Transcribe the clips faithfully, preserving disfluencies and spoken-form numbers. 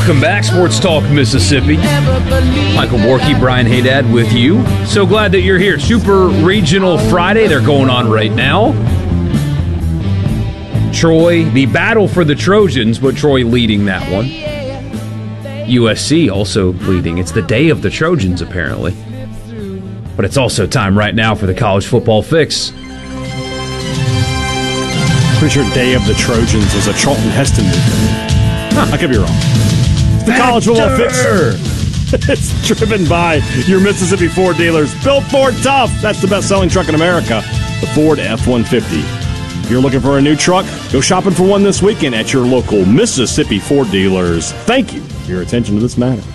Welcome back, Sports Talk Mississippi. Michael Borky, Brian Haydad with you. So glad that you're here. Super Regional Friday, they're going on right now. Troy, the battle for the Trojans, but Troy leading that one. U S C also leading. It's the day of the Trojans, apparently. But it's also time right now for the College Football Fix. Pretty sure Day of the Trojans was a Charlton Heston movie. Huh, I could be wrong. It's the College Football Fix. It's driven by your Mississippi Ford dealers. Built Ford Tough. That's the best-selling truck in America. The Ford F one fifty. If you're looking for a new truck, go shopping for one this weekend at your local Mississippi Ford dealers. Thank you for your attention to this matter.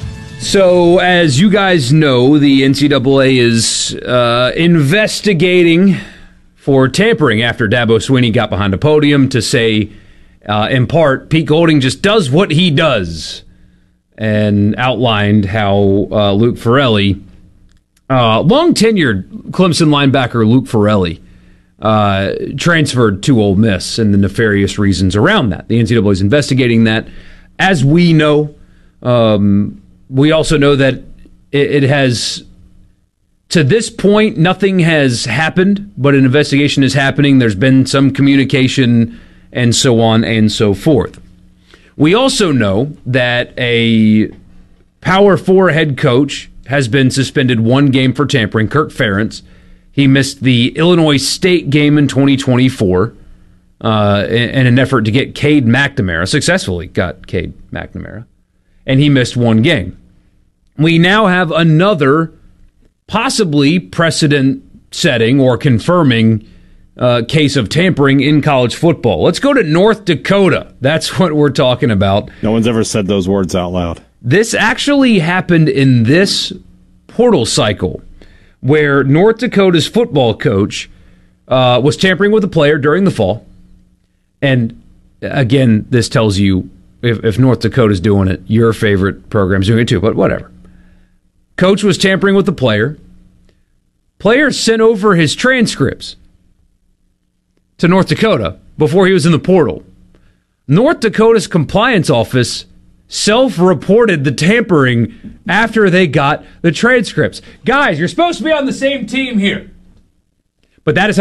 So, as you guys know, the N C double A is uh, investigating for tampering after Dabo Swinney got behind a podium to say, uh, in part, Pete Golding just does what he does, and outlined how uh, Luke Farrelly, uh, long-tenured Clemson linebacker Luke Farrelly, uh, transferred to Ole Miss and the nefarious reasons around that. The N C double A is investigating that. As we know, um, we also know that it, it has... To this point, nothing has happened, but an investigation is happening. There's been some communication and so on and so forth. We also know that a Power Four head coach has been suspended one game for tampering, Kirk Ferentz. He missed the Illinois State game in twenty twenty-four uh, in an effort to get Cade McNamara, successfully got Cade McNamara, and he missed one game. We now have another possibly precedent-setting or confirming uh, case of tampering in college football. Let's go to North Dakota. That's what we're talking about. No one's ever said those words out loud. This actually happened in this portal cycle where North Dakota's football coach uh, was tampering with a player during the fall. And again, this tells you if, if North Dakota's doing it, your favorite program's doing it too, but whatever. Coach was tampering with the player. Player sent over his transcripts to North Dakota before he was in the portal. North Dakota's compliance office self-reported the tampering after they got the transcripts. Guys, you're supposed to be on the same team here. But that is how